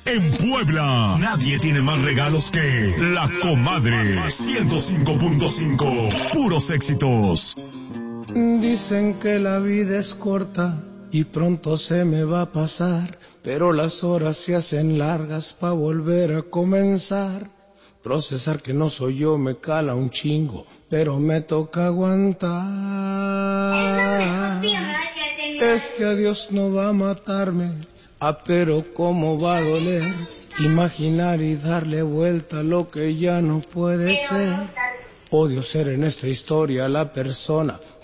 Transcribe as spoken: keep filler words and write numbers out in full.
en Puebla. Nadie tiene más regalos que La Comadre. ciento cinco punto cinco. Puros éxitos. Dicen que la vida es corta y pronto se me va a pasar, pero las horas se hacen largas pa' volver a comenzar. Procesar que no soy yo me cala un chingo, pero me toca aguantar. Este adiós no va a matarme, ah, pero cómo va a doler imaginar y darle vuelta a lo que ya no puede ser. Odio ser en esta historia la persona